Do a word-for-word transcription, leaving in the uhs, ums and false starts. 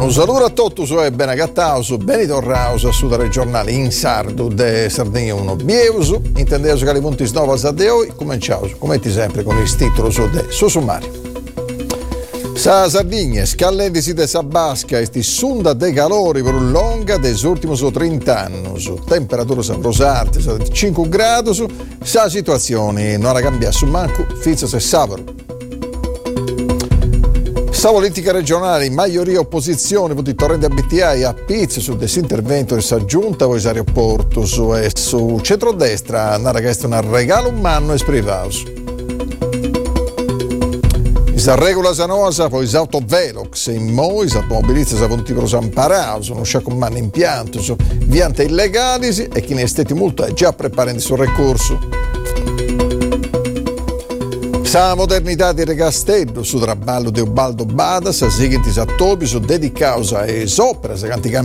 Un saluto a tutti e ben agattaus, ben tornaus su dare giornali in sardo de Sardegna uno Bieus, intendeus che le punti novas a de oggi, cominciaus, come sempre, con il titolo de su sommario. Sa Sardegna, scallendisi de sa basca, esti sunda de calori per un longa des ultimos trenta anni, temperature sabrosate, cinque gradi, sa situazione non ha cambiato su manco, fizza se sabro. Sa politica regionale, maggioria opposizione, voti torrente a B T I a pizza su disintervento di sa giunta, poi aeroporto su, e su centrodestra, nara che è un regalo umano e sprivaus. Sa regola sanosa, poi sa autovelox, in moi, sa automobilizza sa punti pro Samparaus, non c'è con mano impianto, su viante illegali e chi ne è stati molto è già preparando sul ricorso. Sa modernità di Regastello, su traballo di Ubaldo Bada, sa seguenti attori su dedicaus e sopra, sa canti